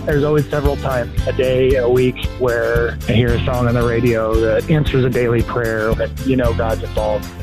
There's always several times a day, a week, where I hear a song on the radio that answers a daily prayer that God's involved.